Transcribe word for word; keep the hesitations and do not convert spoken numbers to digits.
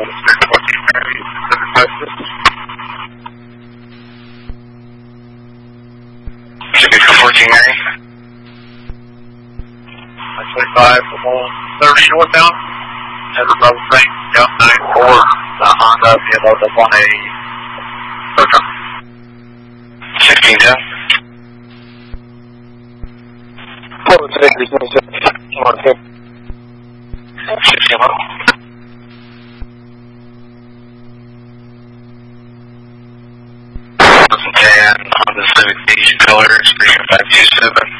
fourteen Mary. twenty-five, thirty northbound. Head of Bravo Train, down nine four, the Honda, be about up on a tow truck. sixteen ten. Forward to Victory, sixteen one. ten, Honda Civic Beige color, expression five two seven.